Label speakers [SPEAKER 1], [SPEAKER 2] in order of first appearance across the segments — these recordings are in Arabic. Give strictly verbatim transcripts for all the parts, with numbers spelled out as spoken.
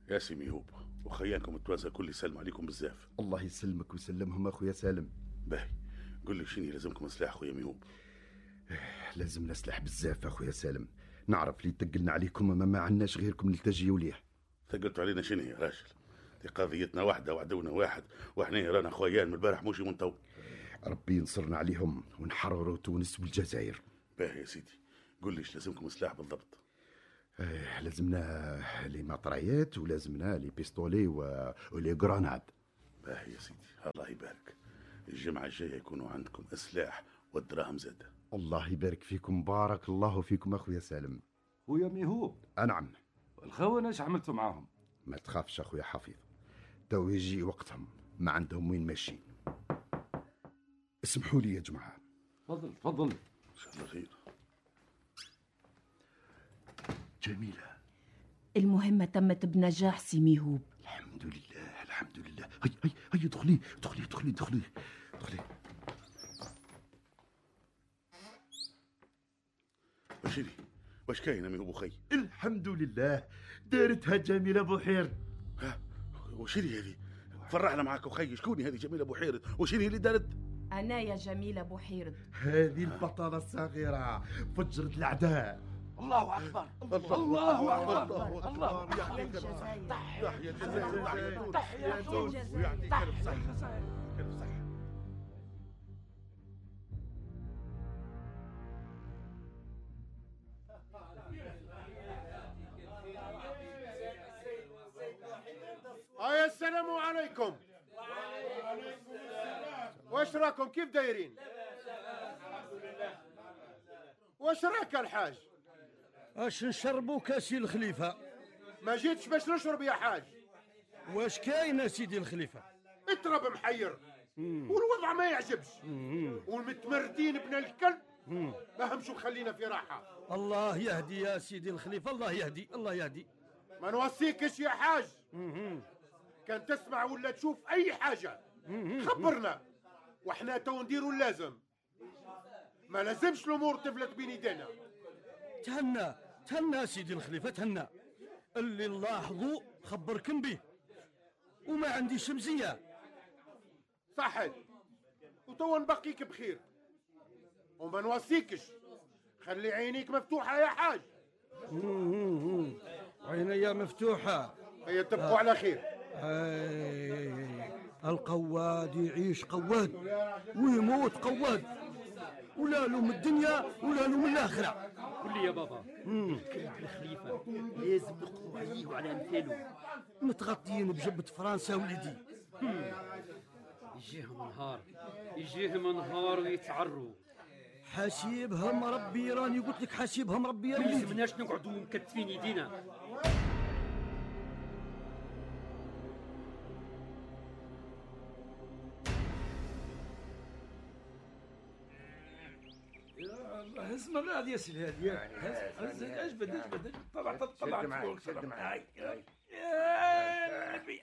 [SPEAKER 1] يا سي ميهوب وخيانكم التوازى كل يسلم عليكم بزاف.
[SPEAKER 2] الله يسلمك ويسلمهم اخويا سالم.
[SPEAKER 1] باهي قل لي شنو لازمكم سلاح اخويا ميهوب؟
[SPEAKER 2] لازمنا سلاح بزاف اخويا سالم، نعرف لي تقلنا عليكم ما ما عندناش غيركم نلتجيوا ليه.
[SPEAKER 1] ثقلتوا علينا شنو يا راجل؟ دي قضيتنا واحده وعدونا واحد، واحنا رانا خويان من البارح مش من تو.
[SPEAKER 2] ربي ينصرنا عليهم ونحرروا تونس والجزائر.
[SPEAKER 1] باهي يا سيدي قل لي ايش لازمكم سلاح بالضبط؟
[SPEAKER 2] آه لازمنا لي مطريات ولازمنا لي بيستولي ولي غراناد.
[SPEAKER 1] باهي يا سيدي الله يبارك، الجمعه الجايه يكونوا عندكم اسلاح والدراهم زاده.
[SPEAKER 2] الله يبارك فيكم، بارك الله فيكم اخويا سالم.
[SPEAKER 3] خويا ميهوب.
[SPEAKER 2] نعم.
[SPEAKER 3] الخونه ايش عملتوا معاهم؟
[SPEAKER 2] ما تخافش اخويا حفيظ، تو يجي وقتهم ما عندهم وين ماشيين. اسمحوا لي يا جماعه.
[SPEAKER 3] تفضل تفضل.
[SPEAKER 1] ان شاء الله خير.
[SPEAKER 2] جميله
[SPEAKER 4] المهمه تمت بنجاح سي ميهوب.
[SPEAKER 2] الحمد لله الحمد لله. هي هي هي دخلي دخلي دخلي دخلي دخلي.
[SPEAKER 1] وشري واش كاين ميهوب اخي؟
[SPEAKER 2] الحمد لله دارتها جميله بوحير.
[SPEAKER 1] ها وشري هذه؟ فرحنا معاك اخي، شكون هذه جميله بوحيرد؟ وشري اللي دارت؟
[SPEAKER 4] انا يا جميله بوحيرد.
[SPEAKER 2] هذه البطله الصغيره فجرت الاعداء.
[SPEAKER 3] الله اكبر الله, الله اكبر الله.
[SPEAKER 4] تحيا الجزائر
[SPEAKER 1] تحيا الجزائر
[SPEAKER 3] تحيا تونس ويعطيك الف صحه الف صحه.
[SPEAKER 5] هيا السلام عليكم. واش راكم كيف دايرين؟ واش راك الحاج؟
[SPEAKER 6] اش نشربوا كاسي الخليفه؟
[SPEAKER 5] ما جيتش باش نشرب يا حاج.
[SPEAKER 6] واش كاين يا سيدي الخليفه؟
[SPEAKER 5] اضرب محير والوضع ما يعجبش والمتمردين ابن الكلب ما همشوا خلينا في راحه.
[SPEAKER 6] الله يهدي يا سيدي الخليفه، الله يهدي الله يهدي.
[SPEAKER 5] ما نوصيكش يا حاج، كان تسمع ولا تشوف اي حاجه خبرنا واحنا تو نديروا اللازم. ما لازمش الامور تفلت بين يدينا.
[SPEAKER 6] تهنى تهنى سيدي الخليفه تهنى، اللي نلاحظوا خبركم به وما عندي شمسيه.
[SPEAKER 5] صحت وتوا نبقيك بخير وما نوصيكش خلي عينيك مفتوحه يا حاج.
[SPEAKER 6] عينيا مفتوحه.
[SPEAKER 5] هيا تبقوا على خير.
[SPEAKER 6] هاي القواد يعيش قواد ويموت قواد، ولا له من الدنيا ولا له من الاخره.
[SPEAKER 7] قل لي يا بابا كلام الخليفه لازم نقضوا عليه وعلى امثاله.
[SPEAKER 6] متغطيين بجبه فرنسا ولدي.
[SPEAKER 7] يجيهم نهار يجيهم نهار ويتعروا.
[SPEAKER 6] حاسيبهم ربي، راني قلت لك حاسيبهم ربي يا
[SPEAKER 7] ما
[SPEAKER 6] ولدي.
[SPEAKER 7] لازمناش نقعدوا مكتفين يدينا.
[SPEAKER 3] يا الله هز مراد يا سيدي هذه هز اجبد اجبد طلع طلع
[SPEAKER 5] شد معاي شد معاي.
[SPEAKER 3] يا نبي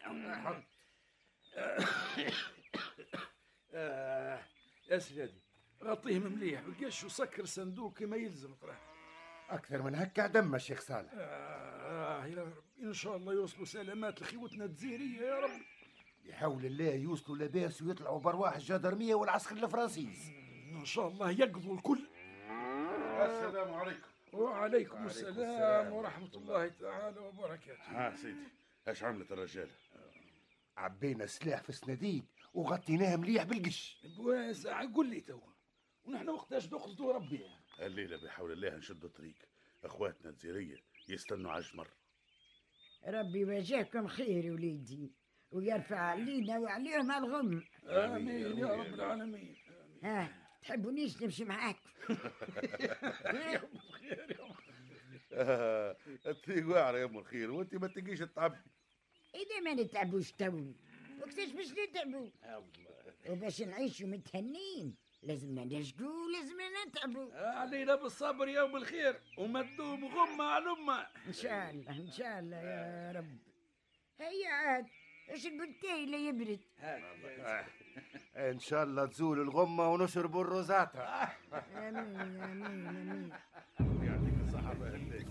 [SPEAKER 3] يا سيدي غطيهم مليح وقش وسكر صندوق كما يلزم. طرح
[SPEAKER 5] اكثر من هكا دم شيخ صالح.
[SPEAKER 3] آه يا رب ان شاء الله يوصلوا سلامات لخيوتنا الجزائريه يا رب.
[SPEAKER 5] بحول الله يوصلوا لاباس ويطلعوا برواح الجدرميه والعسكر الفرنسيس
[SPEAKER 3] ان شاء الله يقضوا الكل.
[SPEAKER 1] السلام عليكم.
[SPEAKER 3] وعليكم السلام ورحمه الله تعالى وبركاته.
[SPEAKER 1] ها سيدي ايش عملت الرجاله؟
[SPEAKER 5] عبينا سلاح في الصناديق وغطيناها مليح بالقش.
[SPEAKER 3] بواسع قول لي توا ونحن وقتاش نقصدوا ربي؟
[SPEAKER 1] الليله بحول الله نشدوا طريق، اخواتنا الجزائريه يستنوا على الجمر.
[SPEAKER 8] ربي يواجهكم خير يا وليدي ويرفع علينا وعليهم الغم.
[SPEAKER 3] امين يا رب العالمين.
[SPEAKER 8] ها تحبونيش نمشي معاك؟
[SPEAKER 3] يا ام الخير يا ام
[SPEAKER 1] الطريق واعره يا ام الخير وانت ما تجيش تتعبي.
[SPEAKER 8] اذا ما نتعبوش تو وقتاش باش نتعبوا؟ وباش نعيشوا متهنين لازمنا نشقوا لازمنا نتعبوا.
[SPEAKER 3] علينا بالصبر يا ام الخير وما تدوم غمه على امه.
[SPEAKER 8] ان شاء الله ان شاء الله يا رب. هيا عاد ايش البنتاي لا يبرد.
[SPEAKER 5] ان شاء الله تزول الغمه ونشربوا الروزاتا.
[SPEAKER 8] امين امين امين.
[SPEAKER 1] يعطيك الصحه.